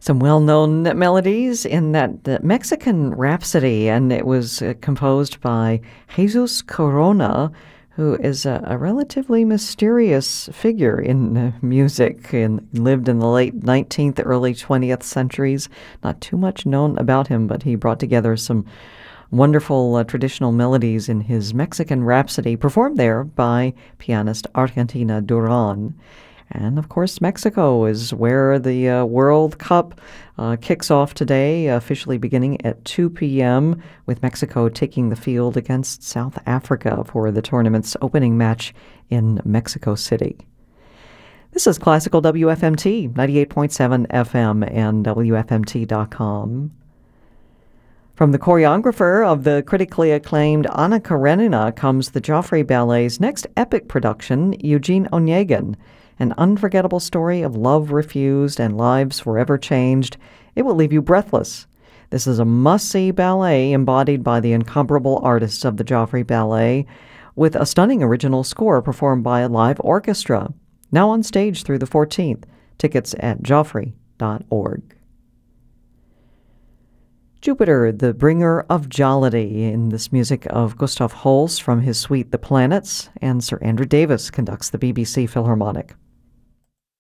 Some well-known melodies in the Mexican Rhapsody, and it was composed by Jesus Corona, who is a relatively mysterious figure in music and lived in the late 19th, early 20th centuries. Not too much known about him, but he brought together some wonderful traditional melodies in his Mexican Rhapsody, performed there by pianist Argentina Duran. And, of course, Mexico is where the World Cup kicks off today, officially beginning at 2 p.m., with Mexico taking the field against South Africa for the tournament's opening match in Mexico City. This is Classical WFMT, 98.7 FM and WFMT.com. From the choreographer of the critically acclaimed Anna Karenina comes the Joffrey Ballet's next epic production, Eugene Onegin, an unforgettable story of love refused and lives forever changed. It will leave you breathless. This is a must-see ballet embodied by the incomparable artists of the Joffrey Ballet, with a stunning original score performed by a live orchestra. Now on stage through the 14th. Tickets at joffrey.org. Jupiter, the bringer of jollity, in this music of Gustav Holst from his suite The Planets, and Sir Andrew Davis conducts the BBC Philharmonic.